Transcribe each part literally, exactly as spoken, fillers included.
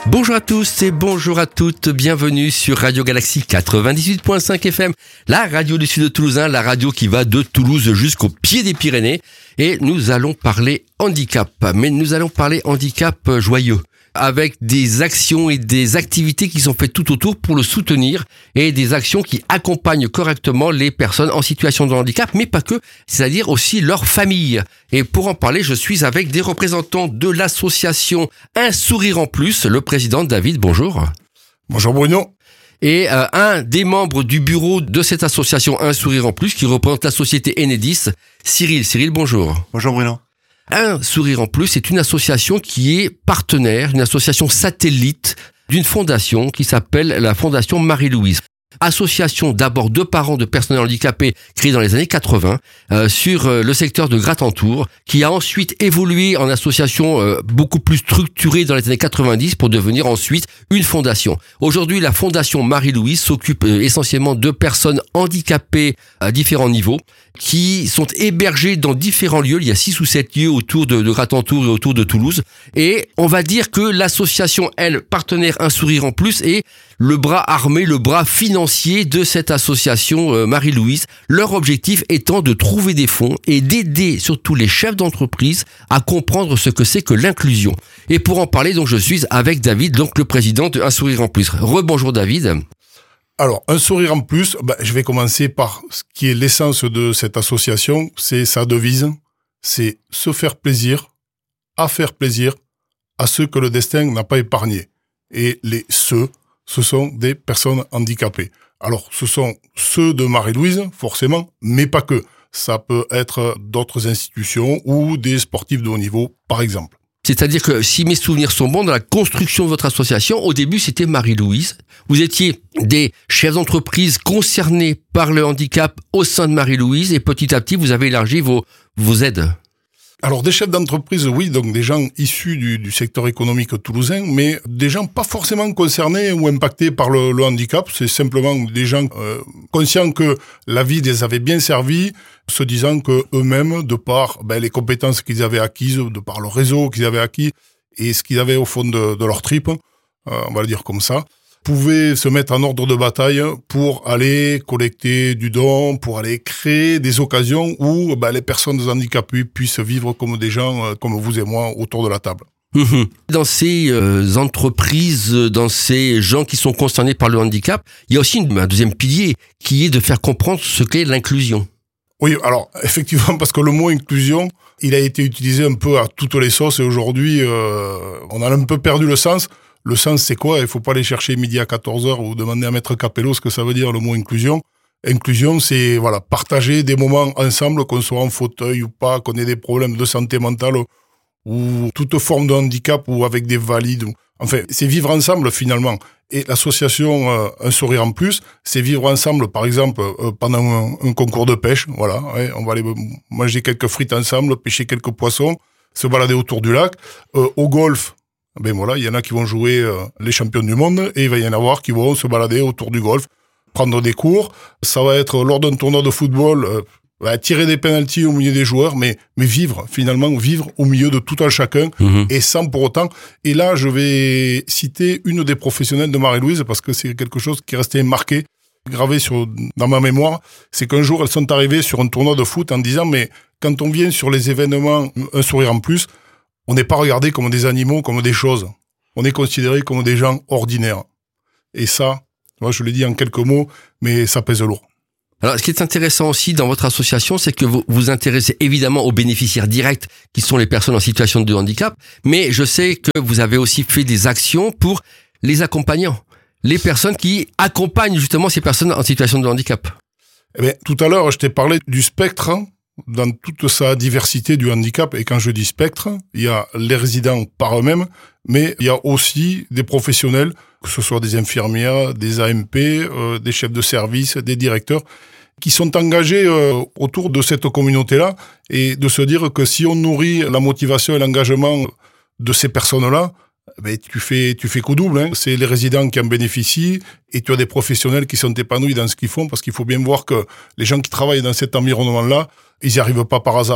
Bonjour à tous et bonjour à toutes, bienvenue sur Radio Galaxie quatre-vingt-dix-huit virgule cinq F M, la radio du sud toulousain, la radio qui va de Toulouse jusqu'au pied des Pyrénées. Et nous allons parler handicap, mais nous allons parler handicap joyeux, avec des actions et des activités qui sont faites tout autour pour le soutenir et des actions qui accompagnent correctement les personnes en situation de handicap, mais pas que, c'est-à-dire aussi leur famille. Et pour en parler, je suis avec des représentants de l'association Un Sourire en Plus, le président David, bonjour. Bonjour Bruno. Et euh, un des membres du bureau de cette association Un Sourire en Plus, qui représente la société Enedis, Cyril. Cyril, bonjour. Bonjour Bruno. Un Sourire en Plus, c'est une association qui est partenaire, une association satellite d'une fondation qui s'appelle la Fondation Marie-Louise. Association d'abord de parents de personnes handicapées créée dans les années quatre-vingts euh, sur euh, le secteur de Gratentour, qui a ensuite évolué en association euh, beaucoup plus structurée dans les années quatre-vingt-dix pour devenir ensuite une fondation. Aujourd'hui, la Fondation Marie-Louise s'occupe euh, essentiellement de personnes handicapées à différents niveaux qui sont hébergées dans différents lieux. Il y a six ou sept lieux autour de, de Gratentour et autour de Toulouse. Et on va dire que l'association, elle, partenaire Un Sourire en Plus, est le bras armé, le bras financier de cette association euh, Marie-Louise. Leur objectif étant de trouver des fonds et d'aider surtout les chefs d'entreprise à comprendre ce que c'est que l'inclusion. Et pour en parler, donc, je suis avec David, donc le président de Un Sourire en Plus. Rebonjour David. Alors, Un Sourire en Plus, ben, je vais commencer par ce qui est l'essence de cette association, c'est sa devise, c'est se faire plaisir, à faire plaisir à ceux que le destin n'a pas épargnés. Et les ceux, ce sont des personnes handicapées. Alors, ce sont ceux de Marie-Louise, forcément, mais pas que. Ça peut être d'autres institutions ou des sportifs de haut niveau, par exemple. C'est-à-dire que si mes souvenirs sont bons, dans la construction de votre association, au début, c'était Marie-Louise. Vous étiez des chefs d'entreprise concernés par le handicap au sein de Marie-Louise et petit à petit, vous avez élargi vos, vos aides. Alors, des chefs d'entreprise, oui, donc des gens issus du, du secteur économique toulousain, mais des gens pas forcément concernés ou impactés par le, le handicap. C'est simplement des gens euh, conscients que la vie les avait bien servis, se disant que eux-mêmes, de par ben, les compétences qu'ils avaient acquises, de par le réseau qu'ils avaient acquis et ce qu'ils avaient au fond de, de leur tripes, euh, on va le dire comme ça, pouvaient se mettre en ordre de bataille pour aller collecter du don, pour aller créer des occasions où ben, les personnes handicapées puissent vivre comme des gens, euh, comme vous et moi, autour de la table. Dans ces euh, entreprises, dans ces gens qui sont concernés par le handicap, il y a aussi une, un deuxième pilier qui est de faire comprendre ce qu'est l'inclusion. Oui, alors effectivement, parce que le mot inclusion, il a été utilisé un peu à toutes les sauces et aujourd'hui, euh, on a un peu perdu le sens. Le sens, c'est quoi? Il faut pas aller chercher midi à quatorze heures ou demander à Maître Capello ce que ça veut dire le mot inclusion. Inclusion, c'est voilà partager des moments ensemble, qu'on soit en fauteuil ou pas, qu'on ait des problèmes de santé mentale ou toute forme de handicap ou avec des valides. Enfin, c'est vivre ensemble finalement. Et l'association euh, Un Sourire en Plus, c'est vivre ensemble, par exemple, euh, pendant un, un concours de pêche. Voilà, ouais, on va aller manger quelques frites ensemble, pêcher quelques poissons, se balader autour du lac. Euh, au golf, ben voilà, il y en a qui vont jouer euh, les champions du monde et il va y en avoir qui vont se balader autour du golf, prendre des cours. Ça va être lors d'un tournoi de football, euh, bah, tirer des pénaltys au milieu des joueurs, mais mais vivre, finalement, vivre au milieu de tout un chacun, mmh. et sans pour autant. Et là, je vais citer une des professionnelles de Marie-Louise, parce que c'est quelque chose qui est resté marqué, gravé sur, dans ma mémoire. C'est qu'un jour, elles sont arrivées sur un tournoi de foot en disant, mais quand on vient sur les événements Un Sourire en Plus, on n'est pas regardé comme des animaux, comme des choses. On est considéré comme des gens ordinaires. Et ça, moi, je l'ai dit en quelques mots, mais ça pèse lourd. Alors, ce qui est intéressant aussi dans votre association, c'est que vous vous intéressez évidemment aux bénéficiaires directs, qui sont les personnes en situation de handicap, mais je sais que vous avez aussi fait des actions pour les accompagnants, les personnes qui accompagnent justement ces personnes en situation de handicap. Eh bien, tout à l'heure, je t'ai parlé du spectre dans toute sa diversité du handicap, et quand je dis spectre, il y a les résidents par eux-mêmes, mais il y a aussi des professionnels, que ce soit des infirmières, des A M P, euh, des chefs de service, des directeurs, qui sont engagés euh, autour de cette communauté-là, et de se dire que si on nourrit la motivation et l'engagement de ces personnes-là, ben, tu fais, tu fais coup double, hein. C'est les résidents qui en bénéficient, et tu as des professionnels qui sont épanouis dans ce qu'ils font, parce qu'il faut bien voir que les gens qui travaillent dans cet environnement-là, ils n'y arrivent pas par hasard.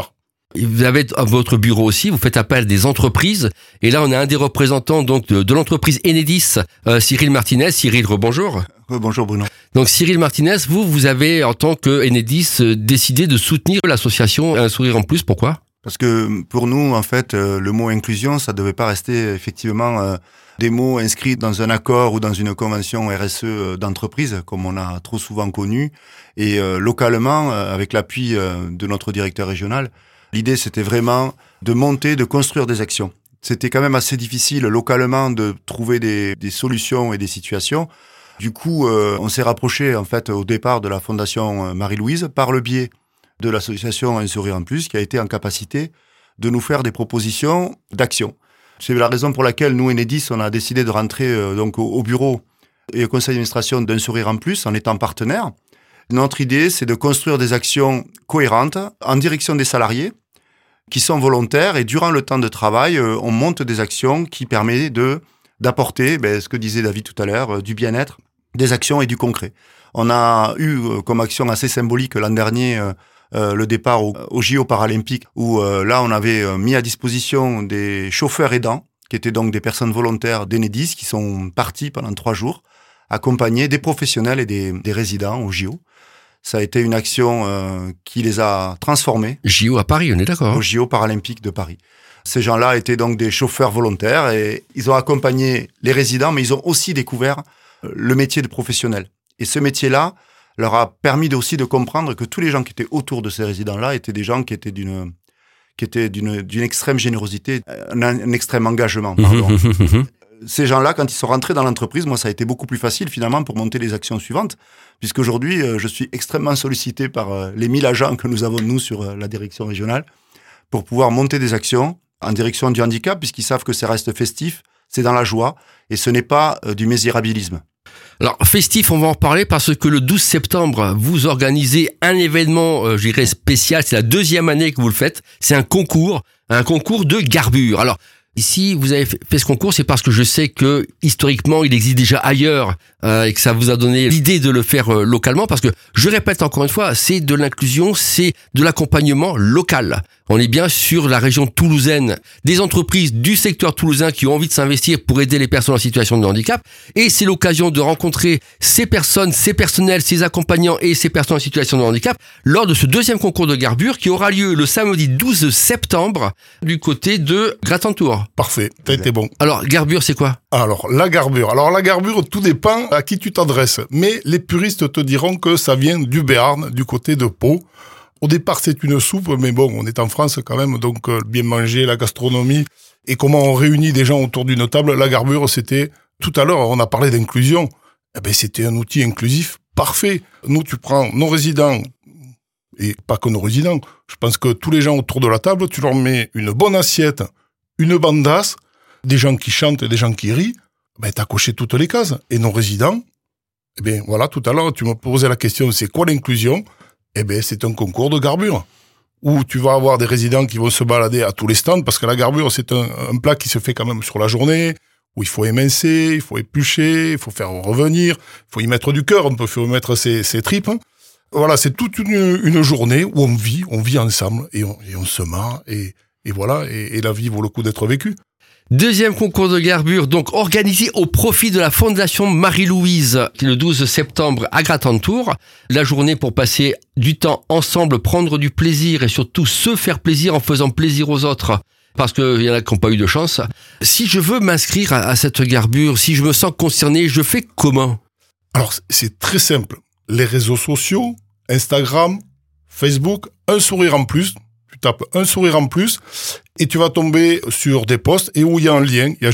Vous avez à votre bureau aussi, vous faites appel à des entreprises. Et là, on a un des représentants donc de, de l'entreprise Enedis, euh, Cyril Martinez. Cyril, rebonjour. Bonjour Bruno. Donc Cyril Martinez, vous, vous avez en tant que Enedis décidé de soutenir l'association Un Sourire en Plus. Pourquoi ? Parce que pour nous, en fait, le mot inclusion, ça devait pas rester effectivement des mots inscrits dans un accord ou dans une convention R S E d'entreprise, comme on a trop souvent connu. Et localement, avec l'appui de notre directeur régional, l'idée, c'était vraiment de monter, de construire des actions. C'était quand même assez difficile localement de trouver des, des solutions et des situations. Du coup, euh, on s'est rapproché en fait au départ de la Fondation Marie-Louise par le biais de l'association Un Sourire en Plus, qui a été en capacité de nous faire des propositions d'action. C'est la raison pour laquelle nous, Enedis, on a décidé de rentrer euh, donc au, au bureau et au conseil d'administration d'Un Sourire en Plus en étant partenaire. Notre idée, c'est de construire des actions cohérentes en direction des salariés qui sont volontaires, et durant le temps de travail, euh, on monte des actions qui permettent de d'apporter, ben, ce que disait David tout à l'heure, euh, du bien-être, des actions et du concret. On a eu euh, comme action assez symbolique l'an dernier euh, euh, le départ au, au J O paralympiques, où euh, là on avait euh, mis à disposition des chauffeurs aidants, qui étaient donc des personnes volontaires d'Enedis, qui sont partis pendant trois jours, accompagner des professionnels et des, des résidents au J O. Ça a été une action euh, qui les a transformés. J O à Paris, on est d'accord. Au J O paralympiques de Paris. Ces gens-là étaient donc des chauffeurs volontaires et ils ont accompagné les résidents, mais ils ont aussi découvert le métier de professionnel. Et ce métier-là leur a permis aussi de comprendre que tous les gens qui étaient autour de ces résidents-là étaient des gens qui étaient d'une, qui étaient d'une, d'une extrême générosité, un, un extrême engagement, pardon. Ces gens-là, quand ils sont rentrés dans l'entreprise, moi, ça a été beaucoup plus facile, finalement, pour monter les actions suivantes, puisqu'aujourd'hui, euh, je suis extrêmement sollicité par euh, les mille agents que nous avons, nous, sur euh, la direction régionale, pour pouvoir monter des actions en direction du handicap, puisqu'ils savent que ça reste festif, c'est dans la joie, et ce n'est pas euh, du misérabilisme. Alors, festif, on va en reparler parce que le douze septembre, vous organisez un événement, euh, je dirais, spécial. C'est la deuxième année que vous le faites. C'est un concours, un concours de garbure. Alors, ici, vous avez fait ce concours, c'est parce que je sais que historiquement, il existe déjà ailleurs euh, et que ça vous a donné l'idée de le faire euh, localement. Parce que, je répète encore une fois, c'est de l'inclusion, c'est de l'accompagnement local. On est bien sur la région toulousaine, des entreprises du secteur toulousain qui ont envie de s'investir pour aider les personnes en situation de handicap. Et c'est l'occasion de rencontrer ces personnes, ces personnels, ces accompagnants et ces personnes en situation de handicap lors de ce deuxième concours de garbure qui aura lieu le samedi douze septembre du côté de Gratantour. Parfait, t'as été bon. Alors, garbure, c'est quoi ? Alors, la garbure. Alors, la garbure, tout dépend à qui tu t'adresses. Mais les puristes te diront que ça vient du Béarn, du côté de Pau. Au départ, c'est une soupe, mais bon, on est en France quand même, donc euh, bien manger, la gastronomie, et comment on réunit des gens autour d'une table. La garbure, c'était, tout à l'heure, on a parlé d'inclusion. Eh ben, c'était un outil inclusif parfait. Nous, tu prends nos résidents, et pas que nos résidents, je pense que tous les gens autour de la table, tu leur mets une bonne assiette, une bandasse, des gens qui chantent et des gens qui rient, ben, t'as coché toutes les cases. Et nos résidents, eh bien, voilà, tout à l'heure, tu me posais la question, c'est quoi l'inclusion ? Eh ben, c'est un concours de garbure où tu vas avoir des résidents qui vont se balader à tous les stands parce que la garbure, c'est un, un plat qui se fait quand même sur la journée où il faut émincer, il faut éplucher, il faut faire revenir, il faut y mettre du cœur, on peut y mettre ses, ses tripes. Voilà, c'est toute une, une journée où on vit, on vit ensemble et on, et on se marre et, et voilà, et, et la vie vaut le coup d'être vécue. Deuxième concours de garbure, donc organisé au profit de la Fondation Marie-Louise, qui est le douze septembre à Gratantour. La journée pour passer du temps ensemble, prendre du plaisir et surtout se faire plaisir en faisant plaisir aux autres. Parce qu'il y en a qui n'ont pas eu de chance. Si je veux m'inscrire à, à cette garbure, si je me sens concerné, je fais comment ? Alors, c'est très simple. Les réseaux sociaux, Instagram, Facebook, Un Sourire en Plus. Tu tapes Un Sourire en Plus et tu vas tomber sur des posts et où il y a un lien. Il y a